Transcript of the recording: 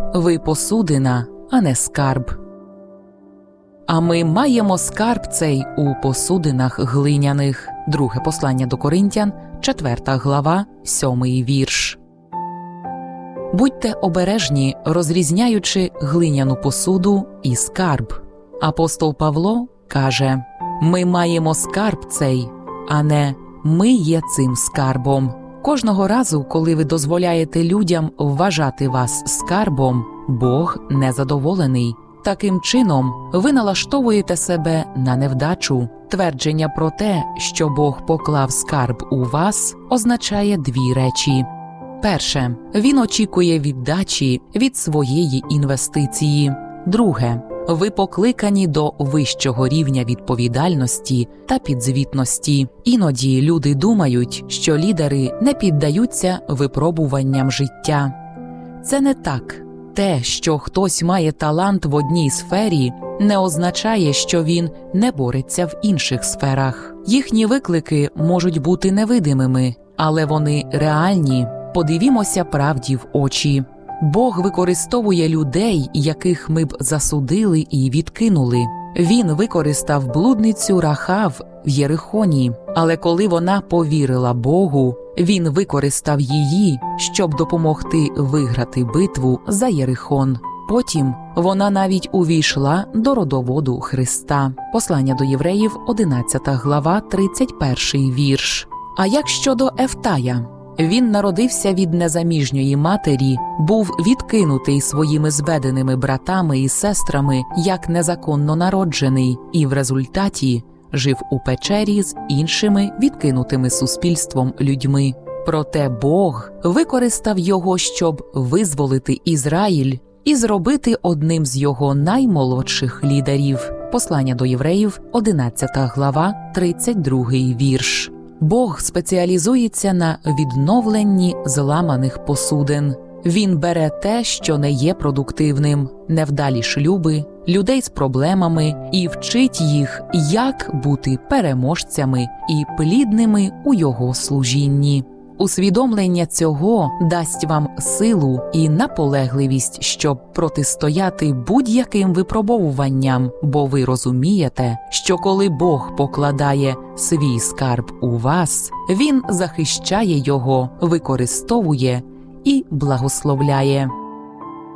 ви посудина, а не скарб. А ми маємо скарб цей у посудинах глиняних. Друге послання до Коринтян, 4 глава, 7 вірш. Будьте обережні, розрізняючи глиняну посуду і скарб. Апостол Павло каже: «Ми маємо скарб цей, а не ми є цим скарбом». Кожного разу, коли ви дозволяєте людям вважати вас скарбом, Бог незадоволений. Таким чином, ви налаштовуєте себе на невдачу. Твердження про те, що Бог поклав скарб у вас, означає дві речі. Перше, він очікує віддачі від своєї інвестиції. Друге, ви покликані до вищого рівня відповідальності та підзвітності. Іноді люди думають, що лідери не піддаються випробуванням життя. Це не так. Те, що хтось має талант в одній сфері, не означає, що він не бореться в інших сферах. Їхні виклики можуть бути невидимими, але вони реальні. Подивімося правді в очі. Бог використовує людей, яких ми б засудили і відкинули. Він використав блудницю Рахав в Єрихоні, але коли вона повірила Богу, він використав її, щоб допомогти виграти битву за Єрихон. Потім вона навіть увійшла до родоводу Христа. Послання до Євреїв, 11 глава, 31 вірш. А як щодо Ефтая? Він народився від незаміжньої матері, був відкинутий своїми зведеними братами і сестрами як незаконно народжений і в результаті жив у печері з іншими відкинутими суспільством людьми. Проте Бог використав його, щоб визволити Ізраїль і зробити одним з його наймолодших лідерів. Послання до Євреїв, 11 глава, 32 вірш. Бог спеціалізується на відновленні зламаних посудин. Він бере те, що не є продуктивним, невдалі шлюби, людей з проблемами і вчить їх, як бути переможцями і плідними у його служінні. Усвідомлення цього дасть вам силу і наполегливість, щоб протистояти будь-яким випробовуванням, бо ви розумієте, що коли Бог покладає свій скарб у вас, Він захищає його, використовує і благословляє.